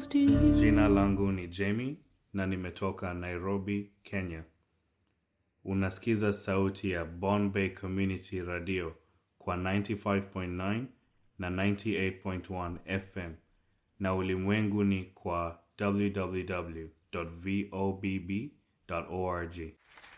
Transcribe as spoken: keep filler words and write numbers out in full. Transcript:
belongs to you. Jina langu ni Jamie na nimetoka Nairobi, Kenya. Unasikiza sauti ya Bonn Bay Community Radio kwa ninety-five point nine na ninety-eight point one F M na ulimwenguni kwa w w w dot vobb dot org.